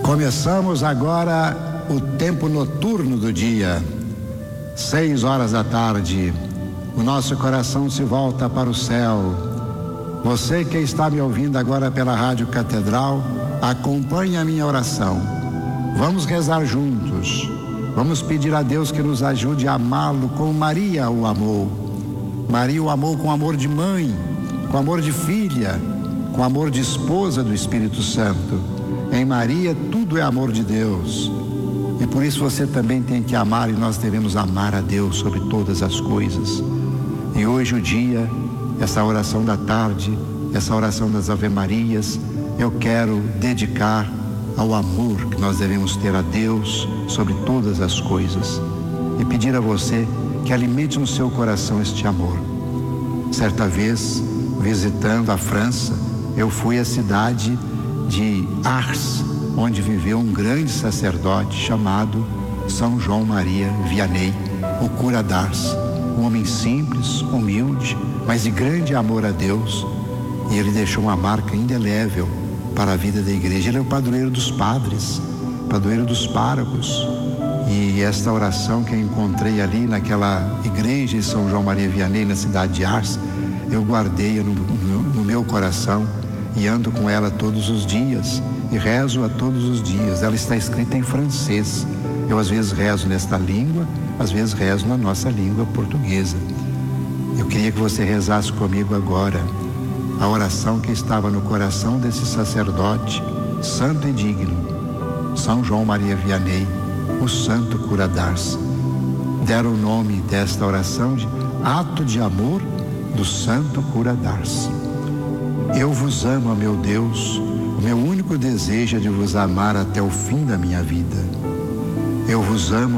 Começamos agora o tempo noturno do dia, 6 horas da tarde. O nosso coração se volta para o céu. Você que está me ouvindo agora pela Rádio Catedral, acompanhe a minha oração. Vamos rezar juntos. Vamos pedir a Deus que nos ajude a amá-lo como Maria o amou. Maria o amou com amor de mãe, com amor de filha, com amor de esposa do Espírito Santo. Em Maria tudo é amor de Deus. E por isso você também tem que amar, e nós devemos amar a Deus sobre todas as coisas. E hoje o dia, essa oração da tarde, essa oração das Ave-Marias, eu quero dedicar ao amor que nós devemos ter a Deus sobre todas as coisas. E pedir a você que alimente no seu coração este amor. Certa vez, visitando a França, eu fui à cidade de Ars, onde viveu um grande sacerdote chamado São João Maria Vianney, o cura d'Ars, um homem simples, humilde, mas de grande amor a Deus, e ele deixou uma marca indelével para a vida da igreja. Ele é o padroeiro dos padres, padroeiro dos párocos, e esta oração que eu encontrei ali naquela igreja de São João Maria Vianney, na cidade de Ars, eu guardei no meu coração e ando com ela todos os dias e rezo-a todos os dias. Ela está escrita em francês. Eu às vezes rezo nesta língua, às vezes rezo na nossa língua portuguesa. Eu queria que você rezasse comigo agora a oração que estava no coração desse sacerdote santo e digno, São João Maria Vianney, o santo cura d'Ars. Deram o nome desta oração de ato de amor do santo cura d'Ars. Eu vos amo, meu Deus. O meu único desejo é de vos amar até o fim da minha vida. Eu vos amo,